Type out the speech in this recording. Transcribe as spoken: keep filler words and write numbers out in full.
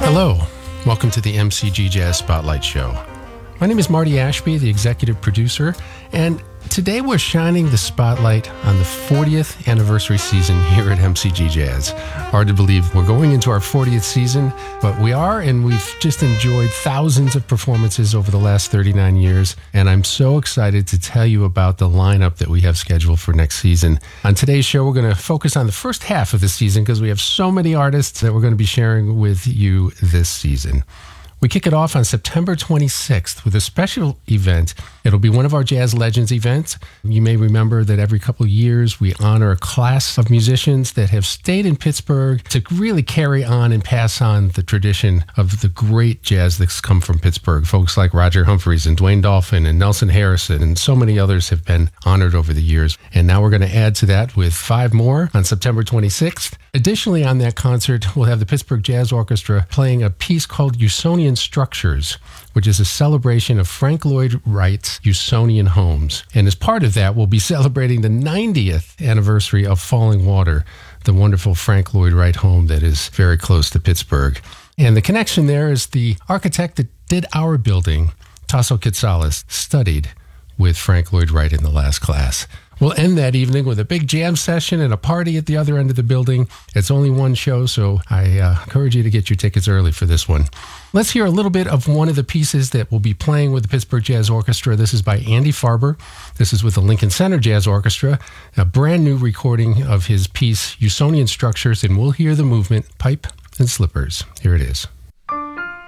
Hello, welcome to the M C G Jazz Spotlight Show. My name is Marty Ashby, the executive producer, and today we're shining the spotlight on the fortieth anniversary season here at M C G Jazz. Hard to believe we're going into our fortieth season, but we are, and we've just enjoyed thousands of performances over the last thirty-nine years, and I'm so excited to tell you about the lineup that we have scheduled for next season. On today's show, we're going to focus on the first half of the season because we have so many artists that we're going to be sharing with you this season. We kick it off on September twenty-sixth with a special event. It'll be one of our Jazz Legends events. You may remember that every couple of years we honor a class of musicians that have stayed in Pittsburgh to really carry on and pass on the tradition of the great jazz that's come from Pittsburgh. Folks like Roger Humphreys and Dwayne Dolphin and Nelson Harrison and so many others have been honored over the years. And now we're going to add to that with five more on September twenty-sixth. Additionally, on that concert, we'll have the Pittsburgh Jazz Orchestra playing a piece called Usonian Structures, which is a celebration of Frank Lloyd Wright's Usonian homes. And as part of that, we'll be celebrating the ninetieth anniversary of Falling Water, the wonderful Frank Lloyd Wright home that is very close to Pittsburgh. And the connection there is the architect that did our building, Tasso Kitsalis, studied with Frank Lloyd Wright in the last class. We'll end that evening with a big jam session and a party at the other end of the building. It's only one show, so I uh, encourage you to get your tickets early for this one. Let's hear a little bit of one of the pieces that we'll be playing with the Pittsburgh Jazz Orchestra. This is by Andy Farber. This is with the Lincoln Center Jazz Orchestra, a brand new recording of his piece, Usonian Structures, and we'll hear the movement, Pipe and Slippers. Here it is.